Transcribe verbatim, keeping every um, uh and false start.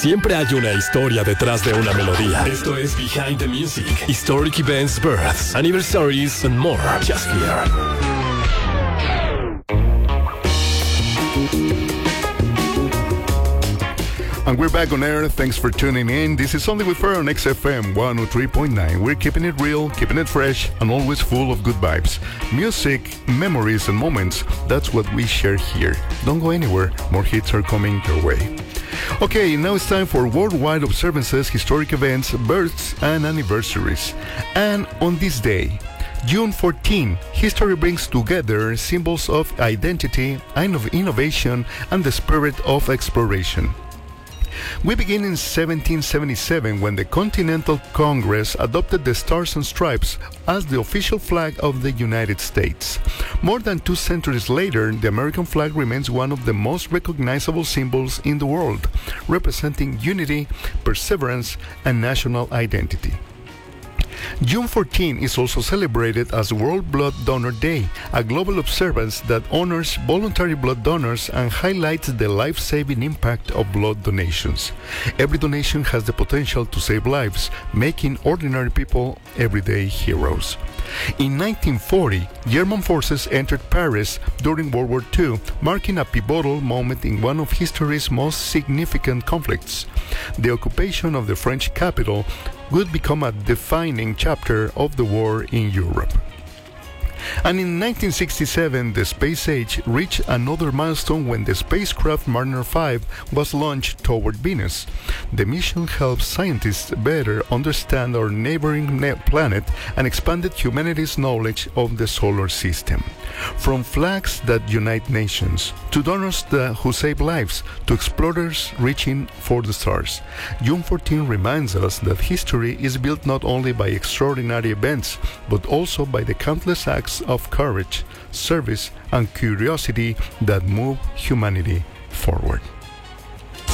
Siempre hay una historia detrás de una melodía. Esto es Behind the Music. Historic events, births, anniversaries, and more. Just here. And we're back on air. Thanks for tuning in. This is Only with Fer on X F M one oh three point nine. We're keeping it real, keeping it fresh, and always full of good vibes. Music, memories, and moments. That's what we share here. Don't go anywhere. More hits are coming your way. Okay, now it's time for worldwide observances, historic events, births, and anniversaries. And on this day, June fourteenth, history brings together symbols of identity, innovation, and the spirit of exploration. We begin in seventeen seventy-seven when the Continental Congress adopted the Stars and Stripes as the official flag of the United States. More than two centuries later, the American flag remains one of the most recognizable symbols in the world, representing unity, perseverance, and national identity. June fourteenth is also celebrated as World Blood Donor Day, a global observance that honors voluntary blood donors and highlights the life-saving impact of blood donations. Every donation has the potential to save lives, making ordinary people everyday heroes. In nineteen forty, German forces entered Paris during World War Two, marking a pivotal moment in one of history's most significant conflicts. The occupation of the French capital would become a defining chapter of the war in Europe. And in nineteen sixty-seven, the space age reached another milestone when the spacecraft Mariner five was launched toward Venus. The mission helped scientists better understand our neighboring planet and expanded humanity's knowledge of the solar system. From flags that unite nations, to donors that, who save lives, to explorers reaching for the stars, June fourteenth reminds us that history is built not only by extraordinary events, but also by the countless acts of courage, service, and curiosity that move humanity forward.